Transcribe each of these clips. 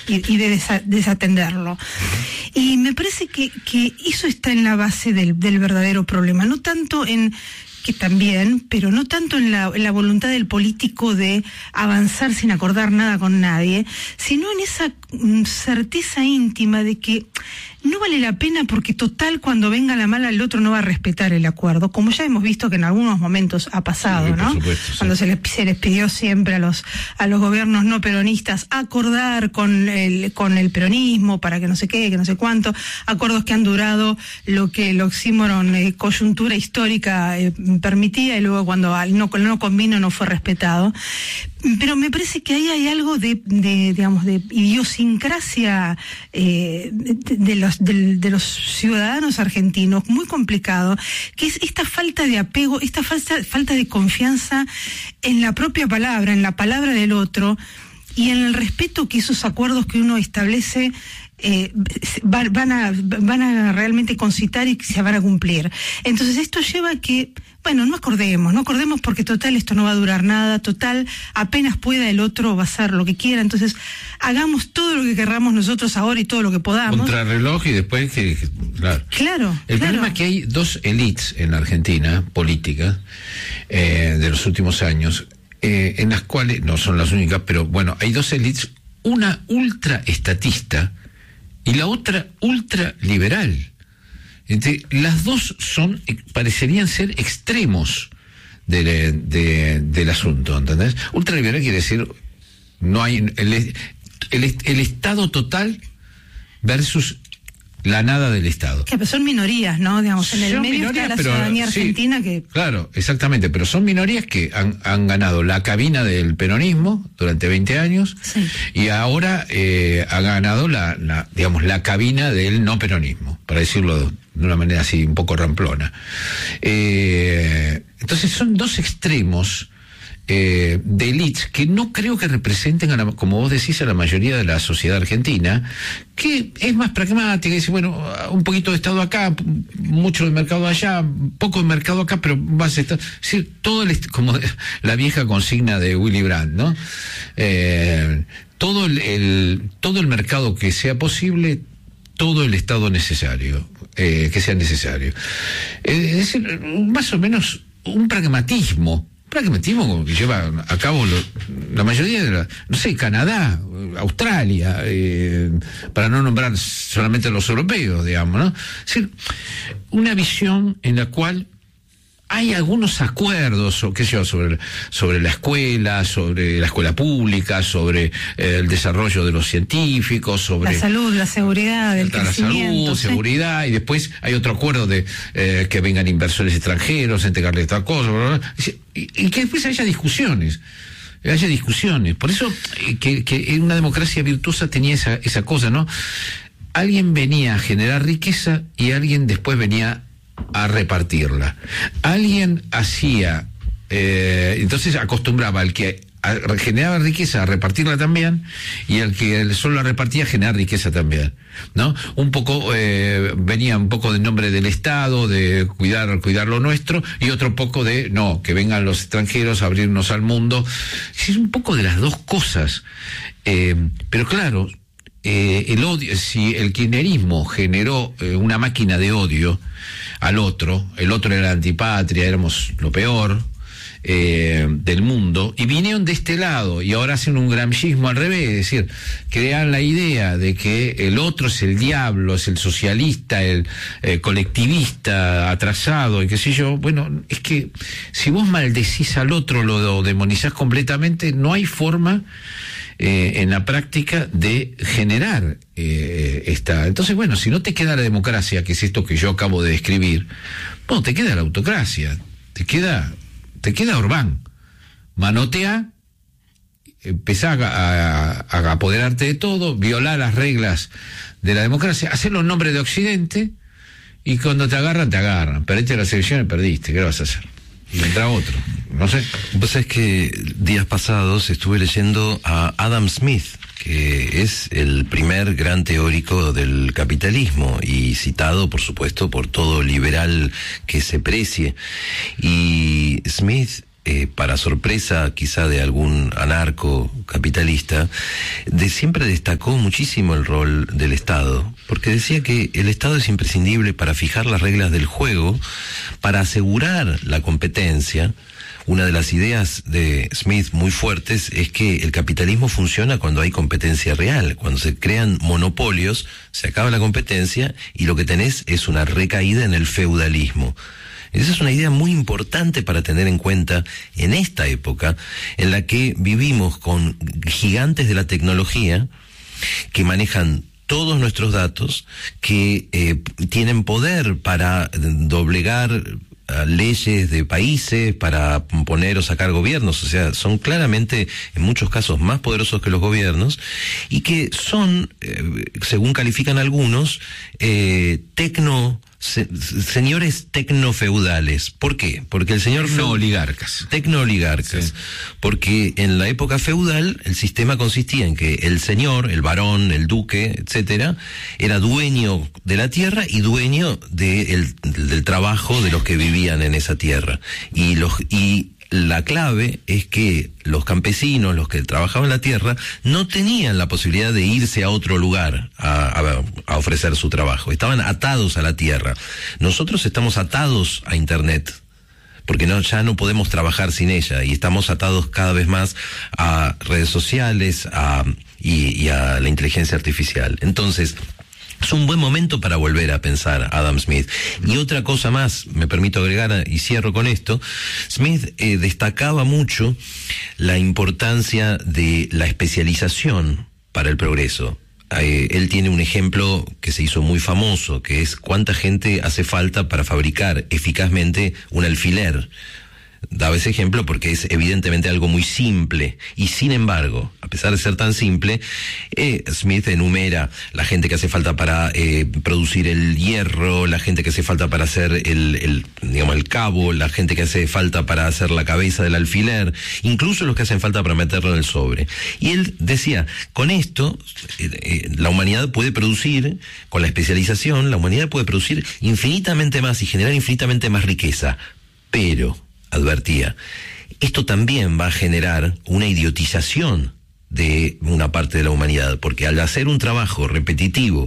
y de desatenderlo. Y me parece que eso está en la base del verdadero problema, no tanto en que también, pero no tanto en la voluntad del político de avanzar sin acordar nada con nadie, sino en esa certeza íntima de que no vale la pena porque total cuando venga la mala el otro no va a respetar el acuerdo, como ya hemos visto que en algunos momentos ha pasado, sí, ¿no? Supuesto, sí. Cuando se les pidió siempre a los gobiernos no peronistas acordar con el peronismo para que no sé qué, que no sé cuánto, acuerdos que han durado lo que el oxímoron coyuntura histórica permitía y luego cuando no convino no fue respetado. Pero me parece que ahí hay algo de idiosincrasia de los ciudadanos argentinos muy complicado, que es esta falta de apego, esta falta de confianza en la propia palabra, en la palabra del otro y en el respeto que esos acuerdos que uno establece van a realmente concitar y se van a cumplir. Entonces esto lleva a que, bueno, no acordemos porque total esto no va a durar nada, total apenas pueda el otro va a hacer lo que quiera, entonces hagamos todo lo que querramos nosotros ahora y todo lo que podamos. Contrarreloj y después Claro. El problema es que hay dos élites en la Argentina, política, de los últimos años, en las cuales, no son las únicas, pero bueno, hay dos élites, una ultra estatista y la otra ultraliberal. Las dos parecerían ser extremos del asunto, ¿entendés? Ultraliberal quiere decir no hay el Estado total versus la nada del Estado. Que son minorías, ¿no? Digamos, en el medio está la ciudadanía argentina, sí, que... Claro, exactamente, pero son minorías que han ganado la cabina del peronismo durante 20 años, sí, y ahora ha ganado la cabina del no peronismo, para decirlo de una manera así un poco ramplona. Entonces son dos extremos de élites que no creo que representen, como vos decís, a la mayoría de la sociedad argentina, que es más pragmática, y dice, bueno, un poquito de Estado acá, mucho de mercado allá, poco de mercado acá, pero más Estado. Es decir, como la vieja consigna de Willy Brandt, ¿no? Todo el mercado que sea posible, todo el Estado necesario, que sea necesario. Es decir, más o menos un pragmatismo que lleva a cabo la mayoría de no sé, Canadá, Australia, para no nombrar solamente a los europeos, digamos, ¿no? Es decir, una visión en la cual hay algunos acuerdos, o qué sé yo, sobre la escuela pública, sobre el desarrollo de los científicos, sobre la salud, la seguridad, el crecimiento. La salud, ¿sí? Seguridad, y después hay otro acuerdo de que vengan inversores extranjeros, entregarles tal cosa, bla, bla, y que después haya discusiones. Por eso que una democracia virtuosa tenía esa cosa, ¿no? Alguien venía a generar riqueza y alguien después venía a repartirla. Alguien hacía, entonces acostumbraba al que generaba riqueza a repartirla también, y al que solo la repartía a generar riqueza también, ¿no? Un poco venía un poco del nombre del Estado, de cuidar lo nuestro, y otro poco de no, que vengan los extranjeros a abrirnos al mundo. Es un poco de las dos cosas, pero claro, el odio, si el kirchnerismo generó una máquina de odio al otro, el otro era la antipatria, éramos lo peor del mundo, y vinieron de este lado y ahora hacen un gramscismo al revés, es decir, crean la idea de que el otro es el diablo, es el socialista, el colectivista atrasado y qué sé yo. Bueno, es que si vos maldecís al otro, lo demonizás completamente, no hay forma en la práctica de generar esta. Entonces, bueno, si no te queda la democracia, que es esto que yo acabo de describir, bueno, te queda la autocracia, te queda Orbán. Manotea, empezá a apoderarte de todo, violar las reglas de la democracia, hacerlo en nombre de Occidente, y cuando te agarran. Perdiste las elecciones, perdiste, ¿qué vas a hacer? Y entra otro, no sé. Vos sabés que días pasados estuve leyendo a Adam Smith, que es el primer gran teórico del capitalismo y citado, por supuesto, por todo liberal que se precie. Y Smith para sorpresa quizá de algún anarco capitalista, siempre destacó muchísimo el rol del Estado, porque decía que el Estado es imprescindible para fijar las reglas del juego, para asegurar la competencia. Una de las ideas de Smith muy fuertes es que el capitalismo funciona cuando hay competencia real. Cuando se crean monopolios, se acaba la competencia y lo que tenés es una recaída en el feudalismo. Esa es una idea muy importante para tener en cuenta en esta época en la que vivimos con gigantes de la tecnología que manejan todos nuestros datos, que tienen poder para doblegar leyes de países, para poner o sacar gobiernos. O sea, son claramente en muchos casos más poderosos que los gobiernos y que son, según califican algunos, señores tecnofeudales. ¿Por qué? Porque el señor Tecnooligarcas. Tecnooligarcas. Sí. Porque en la época feudal el sistema consistía en que el señor, el varón, el duque, etcétera, era dueño de la tierra y dueño del trabajo de los que vivían en esa tierra. Y la clave es que los campesinos, los que trabajaban la tierra, no tenían la posibilidad de irse a otro lugar a ofrecer su trabajo. Estaban atados a la tierra. Nosotros estamos atados a Internet, porque ya no podemos trabajar sin ella, y estamos atados cada vez más a redes sociales y a la inteligencia artificial. Entonces, es un buen momento para volver a pensar Adam Smith. Y otra cosa más, me permito agregar, y cierro con esto, Smith destacaba mucho la importancia de la especialización para el progreso. Él tiene un ejemplo que se hizo muy famoso, que es cuánta gente hace falta para fabricar eficazmente un alfiler. Daba ese ejemplo porque es evidentemente algo muy simple, y sin embargo, a pesar de ser tan simple, Smith enumera la gente que hace falta para producir el hierro, la gente que hace falta para hacer el cabo, la gente que hace falta para hacer la cabeza del alfiler, incluso los que hacen falta para meterlo en el sobre. Y él decía, con esto, la humanidad puede producir, con la especialización, la humanidad puede producir infinitamente más y generar infinitamente más riqueza, pero advertía, esto también va a generar una idiotización de una parte de la humanidad, porque al hacer un trabajo repetitivo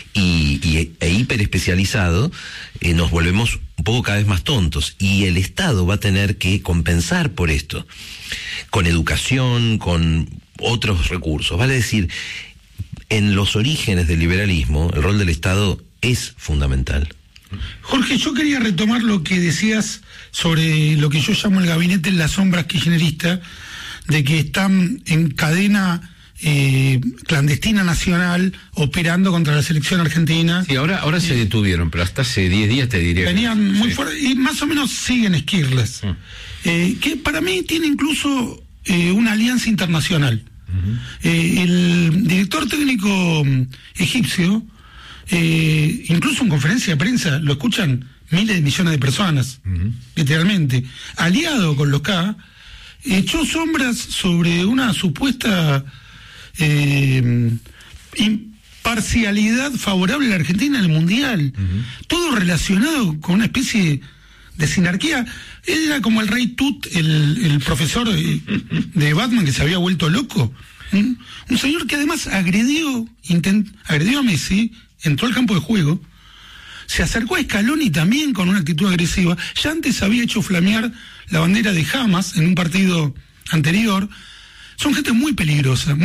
e hiperespecializado, nos volvemos un poco cada vez más tontos, y el Estado va a tener que compensar por esto, con educación, con otros recursos. Vale decir, en los orígenes del liberalismo, el rol del Estado es fundamental. Jorge, yo quería retomar lo que decías sobre lo que yo llamo el gabinete en las sombras kirchnerista, de que están en cadena clandestina nacional operando contra la selección argentina. Sí, ahora se detuvieron, pero hasta hace 10 días te diría venían muy fuertes y más o menos siguen esquirlas. Que para mí tiene incluso una alianza internacional. El director técnico egipcio, incluso en conferencia de prensa, lo escuchan miles de millones de personas, literalmente, aliado con los K, echó sombras sobre una supuesta imparcialidad favorable a la Argentina en el Mundial, todo relacionado con una especie de sinarquía. Él era como el Rey Tut, el profesor de Batman que se había vuelto loco, un señor que además agredió a Messi, entró al campo de juego, se acercó a Scaloni también con una actitud agresiva. Ya antes había hecho flamear la bandera de Hamas en un partido anterior. Son gente muy peligrosa,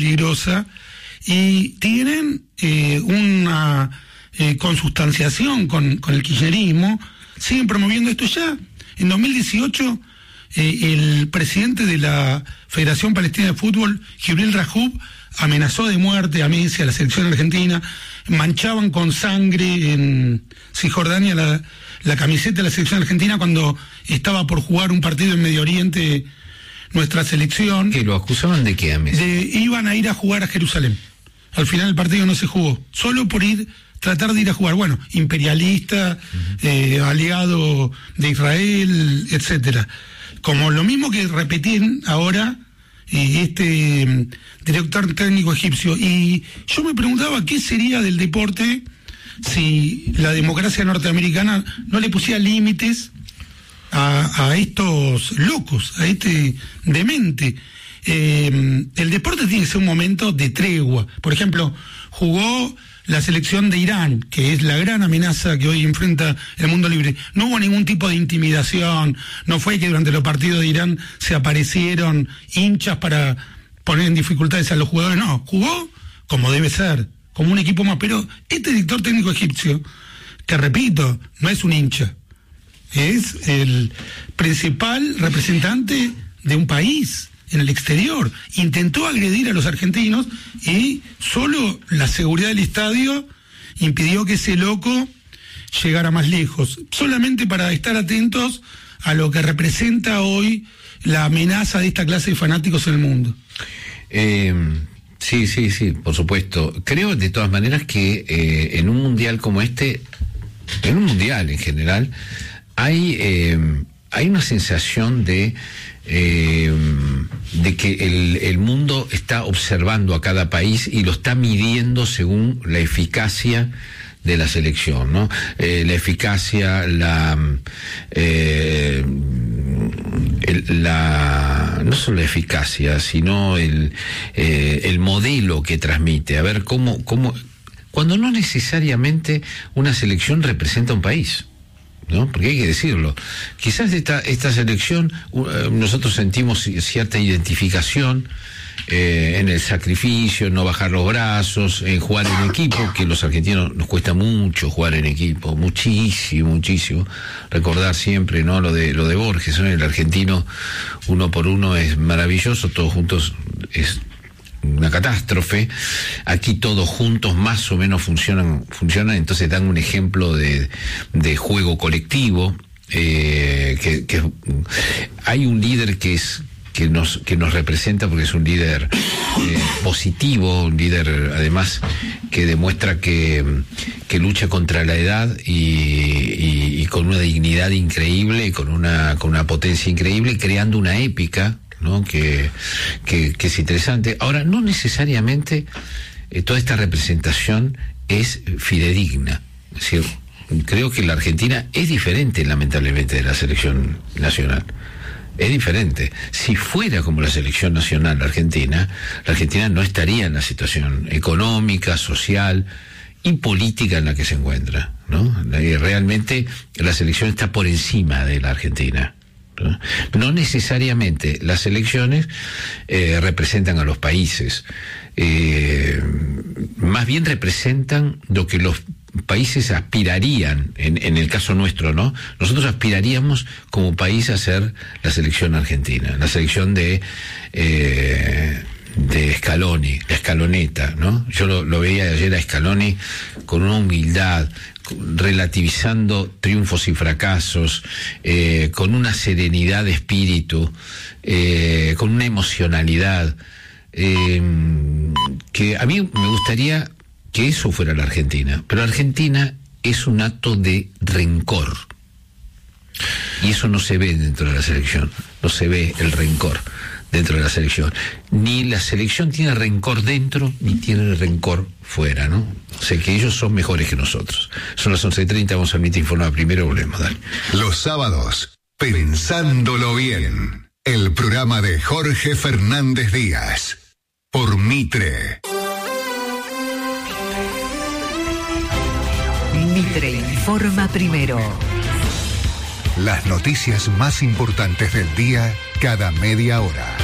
y tienen una consustanciación con el kirchnerismo. Siguen promoviendo esto. Ya en 2018 el presidente de la Federación Palestina de Fútbol, Jibril Rajoub, amenazó de muerte a Messi, a la selección argentina. Manchaban con sangre en Cisjordania la camiseta de la selección argentina cuando estaba por jugar un partido en Medio Oriente nuestra selección. ¿Que lo acusaban de qué, a Messi? Iban a ir a jugar a Jerusalén. Al final el partido no se jugó, solo por tratar de ir a jugar. Bueno, imperialista, aliado de Israel, etcétera. Como lo mismo que repetían ahora este director técnico egipcio. Y yo me preguntaba qué sería del deporte si la democracia norteamericana no le pusiera límites a estos locos, a este demente. El deporte tiene que ser un momento de tregua. Por ejemplo, jugó la selección de Irán, que es la gran amenaza que hoy enfrenta el mundo libre. No hubo ningún tipo de intimidación, no fue que durante los partidos de Irán se aparecieron hinchas para poner en dificultades a los jugadores, no, jugó como debe ser, como un equipo más. Pero este director técnico egipcio, que repito, no es un hincha, es el principal representante de un país en el exterior, intentó agredir a los argentinos y solo la seguridad del estadio impidió que ese loco llegara más lejos, solamente para estar atentos a lo que representa hoy la amenaza de esta clase de fanáticos en el mundo. Sí, por supuesto. Creo de todas maneras que en un mundial como este, en un mundial en general, hay una sensación de que el mundo está observando a cada país y lo está midiendo según la eficacia de la selección, ¿no? La eficacia, no solo la eficacia, sino el modelo que transmite. A ver cómo, cuando no necesariamente una selección representa un país, ¿no? Porque hay que decirlo. Quizás esta selección nosotros sentimos cierta identificación en el sacrificio, en no bajar los brazos, en jugar en equipo, que los argentinos nos cuesta mucho jugar en equipo, muchísimo. Recordar siempre, ¿no? Lo de Borges, ¿no? El argentino uno por uno es maravilloso, todos juntos es una catástrofe. Aquí todos juntos más o menos funcionan, entonces dan un ejemplo de juego colectivo, que hay un líder que nos representa, porque es un líder positivo, un líder además que demuestra que lucha contra la edad y con una dignidad increíble, con una potencia increíble, creando una épica, ¿no? que es interesante. Ahora, no necesariamente toda esta representación es fidedigna. Es decir, creo que la Argentina es diferente, lamentablemente, de la selección nacional. Es diferente. Si fuera como la selección nacional argentina, la Argentina no estaría en la situación económica, social y política en la que se encuentra, ¿no? Y realmente la selección está por encima de la Argentina. No necesariamente las selecciones representan a los países, más bien representan lo que los países aspirarían, en el caso nuestro, ¿no? Nosotros aspiraríamos como país a ser la selección argentina, la selección de Scaloni, la Scaloneta, ¿no? Yo lo veía ayer a Scaloni con una humildad, relativizando triunfos y fracasos, con una serenidad de espíritu, con una emocionalidad, que a mí me gustaría que eso fuera la Argentina, pero la Argentina es un acto de rencor, y eso no se ve dentro de la selección, no se ve el rencor dentro de la selección, ni la selección tiene rencor dentro, ni tiene rencor fuera, ¿no? O sea que ellos son mejores que nosotros. Son las 11:30, vamos a emitir informar primero, volvemos, dale. Los sábados, Pensándolo Bien, el programa de Jorge Fernández Díaz, por Mitre. Mitre informa primero. Las noticias más importantes del día cada media hora.